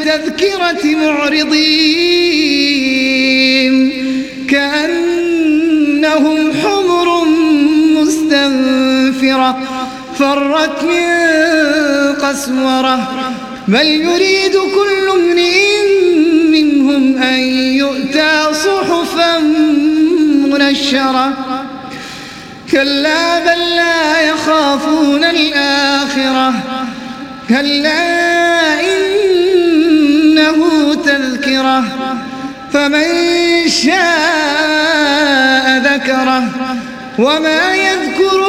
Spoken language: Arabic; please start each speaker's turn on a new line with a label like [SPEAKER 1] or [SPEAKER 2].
[SPEAKER 1] التذكرة معرضين كأنهم حمر مستنفرة فرت من قسورة بل يريد كل امرئ منهم أن يؤتى صحفا منشرة كلا بل لا يخافون الآخرة كلا إنه تذكرة فمن شاء ذكره وما يذكر